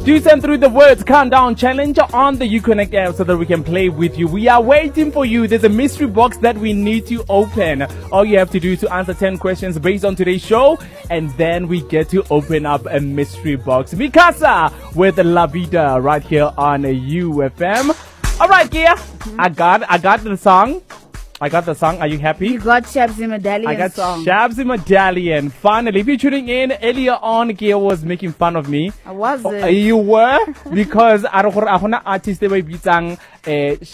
Do send through the words countdown challenge on the Uconnect app so that we can play with you. We are waiting for you. There's a mystery box that we need to open. All you have to do is to answer 10 questions based on today's show, and then we get to open up a mystery box. Mikasa with La Vida right here on UFM. All right, Kia. I got the song. I got the song. Are you happy? You got Shabzy Medallion I got song. Shabzy Medallion. Finally, if you're tuning in, earlier on, Kia was making fun of me. I wasn't. You were? Because I don't know artist they were